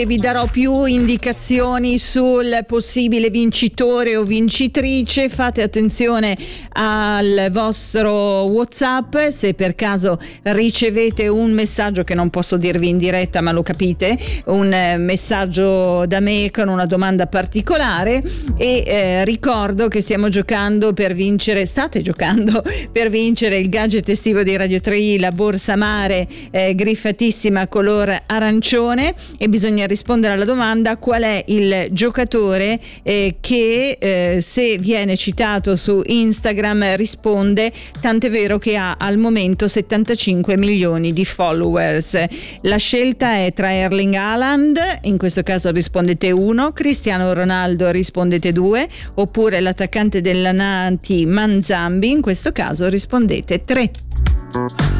Vi darò più indicazioni sul possibile vincitore o vincitrice. Fate attenzione al vostro WhatsApp, se per caso ricevete un messaggio che non posso dirvi in diretta, ma lo capite, un messaggio da me con una domanda particolare, e ricordo che state giocando per vincere il gadget estivo di Radio 3, la borsa mare griffatissima color arancione, e bisogna rispondere alla domanda: qual è il giocatore che se viene citato su Instagram risponde, tant'è vero che ha al momento 75 milioni di followers. La scelta è tra Erling Haaland, in questo caso rispondete 1, Cristiano Ronaldo rispondete 2, oppure l'attaccante della Nati Manzambi, in questo caso rispondete 3.